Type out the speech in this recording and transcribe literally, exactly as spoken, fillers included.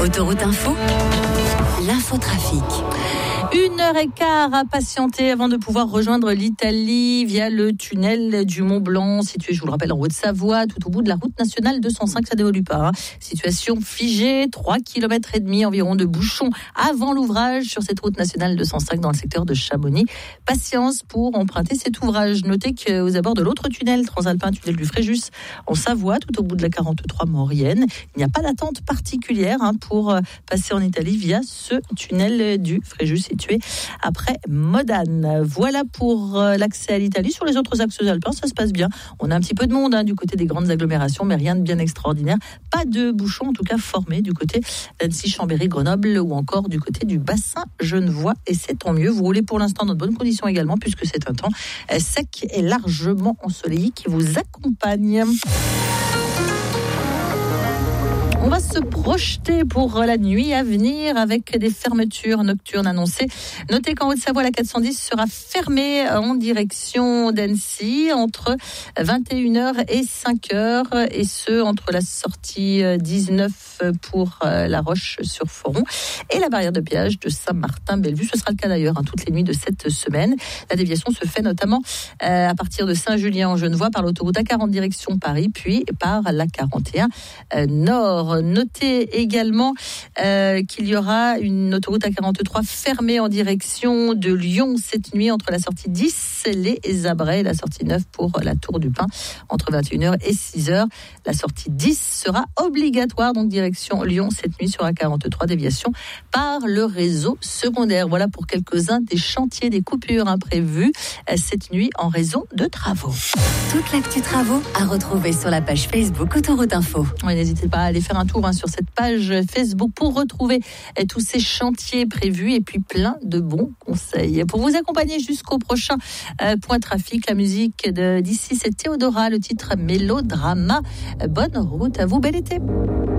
Autoroute Info, l'infotrafic. Une heure et quart à patienter avant de pouvoir rejoindre l'Italie via le tunnel du Mont Blanc, situé, je vous le rappelle, en Haute-Savoie, tout au bout de la route nationale deux cent cinq, ça n'évolue pas. Hein. Situation figée, trois kilomètres et demi environ de bouchons avant l'ouvrage sur cette route nationale deux cent cinq dans le secteur de Chamonix. Patience pour emprunter cet ouvrage. Notez qu'aux abords de l'autre tunnel transalpin, tunnel du Fréjus, en Savoie, tout au bout de la quarante-trois Maurienne, il n'y a pas d'attente particulière hein, pour passer en Italie via ce tunnel du Fréjus situé après Modane. Voilà pour l'accès à l'Italie. Sur les autres axes alpins, ça se passe bien. On a un petit peu de monde hein, du côté des grandes agglomérations, mais rien de bien extraordinaire. Pas de bouchons, en tout cas formés du côté d'Annecy, Chambéry, Grenoble ou encore du côté du bassin genevois. Et c'est tant mieux. Vous roulez pour l'instant dans de bonnes conditions également, puisque c'est un temps sec et largement ensoleillé qui vous accompagne. On va se projeter pour la nuit à venir avec des fermetures nocturnes annoncées. Notez qu'en Haute-Savoie, la quatre cent dix sera fermée en direction d'Annecy entre vingt et une heures et cinq heures, et ce, entre la sortie dix-neuf pour La Roche-sur-Foron et la barrière de péage de Saint-Martin-Bellevue. Ce sera le cas d'ailleurs hein, toutes les nuits de cette semaine. La déviation se fait notamment euh, à partir de Saint-Julien-en-Genevois par l'autoroute A quarante direction Paris, puis par la quarante et un euh, Nord. Notez également euh, qu'il y aura une autoroute A quarante-trois fermée en direction de Lyon cette nuit entre la sortie dix, les Abrets, et la sortie neuf pour la Tour du Pin entre vingt et une heures et six heures. La sortie dix sera obligatoire, donc direction Lyon cette nuit sur A quarante-trois, déviation par le réseau secondaire. Voilà pour quelques-uns des chantiers, des coupures imprévues cette nuit en raison de travaux. Toute l'actu travaux à retrouver sur la page Facebook Autoroute Info. Oui, n'hésitez pas à aller faire un tour hein, sur cette page Facebook pour retrouver eh, tous ces chantiers prévus et puis plein de bons conseils. Pour vous accompagner jusqu'au prochain euh, point trafic, la musique de, d'ici c'est Théodora, le titre Mélodrama. Bonne route à vous, bel été.